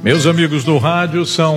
Meus amigos do rádio, são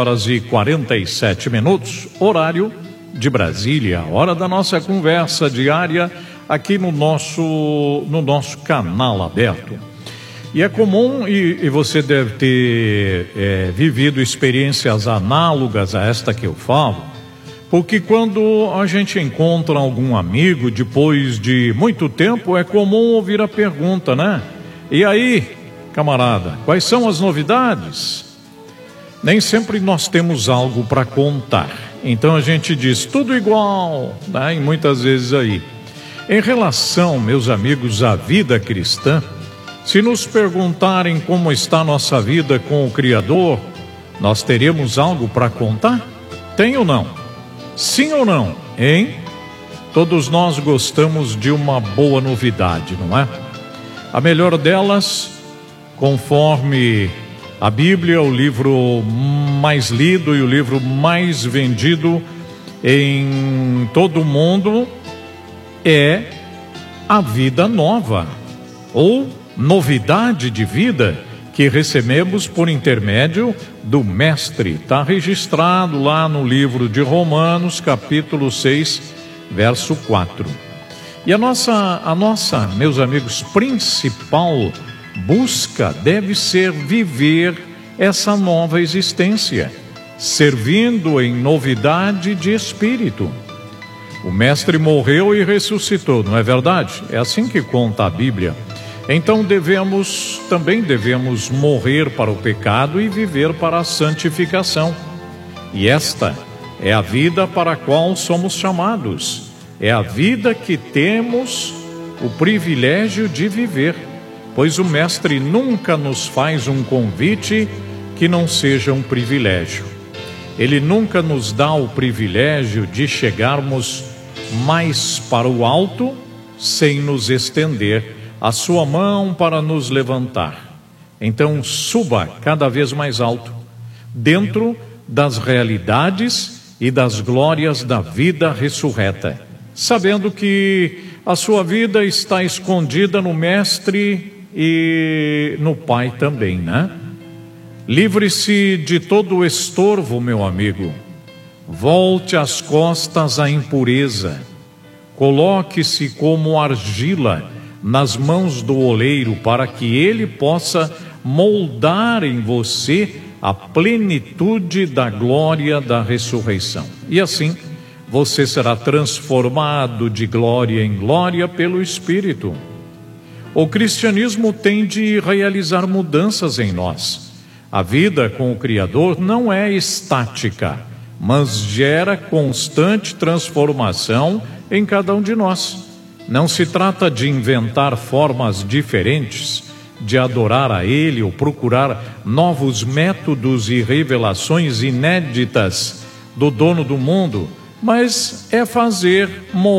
9h47, horário de Brasília, hora da nossa conversa diária aqui no nosso canal aberto. E é comum, e você deve ter vivido experiências análogas a esta que eu falo, porque quando a gente encontra algum amigo depois de muito tempo, é comum ouvir a pergunta, né? E aí, camarada, quais são as novidades? Nem sempre nós temos algo para contar. Então a gente diz tudo igual, né? E muitas vezes aí. Em relação, meus amigos, à vida cristã, se nos perguntarem como está a nossa vida com o Criador, nós teremos algo para contar? Tem ou não? Sim ou não? Hein? Todos nós gostamos de uma boa novidade, não é? A melhor delas, conforme a Bíblia, o livro mais lido e o livro mais vendido em todo o mundo, é a vida nova, ou novidade de vida, que recebemos por intermédio do Mestre. Está registrado lá no livro de Romanos, capítulo 6, verso 4. E a nossa, meus amigos, principal busca deve ser viver essa nova existência, servindo em novidade de espírito. O Mestre morreu e ressuscitou, não é verdade? É assim que conta a Bíblia. Então também devemos morrer para o pecado e viver para a santificação. E esta é a vida para a qual somos chamados. É a vida que temos o privilégio de viver, pois o Mestre nunca nos faz um convite que não seja um privilégio. Ele nunca nos dá o privilégio de chegarmos mais para o alto sem nos estender a sua mão para nos levantar. Então suba cada vez mais alto, dentro das realidades e das glórias da vida ressurreta, sabendo que a sua vida está escondida no Mestre e no Pai também, né? Livre-se de todo o estorvo, meu amigo. Volte as costas à impureza. Coloque-se como argila nas mãos do oleiro, para que ele possa moldar em você a plenitude da glória da ressurreição. E assim, você será transformado de glória em glória pelo Espírito. O cristianismo tem de realizar mudanças em nós. A vida com o Criador não é estática, mas gera constante transformação em cada um de nós. Não se trata de inventar formas diferentes de adorar a Ele ou procurar novos métodos e revelações inéditas do dono do mundo, mas é fazer